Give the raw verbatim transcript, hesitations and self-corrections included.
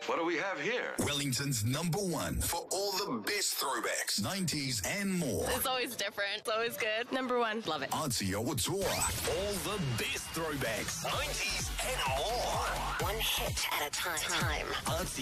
What do we have here? Wellington's number one for all the best throwbacks, nineties and more. It's always different. It's always good. Number one. Love it. Aotearoa. All the best throwbacks, nineties and more. One hit at a time. time.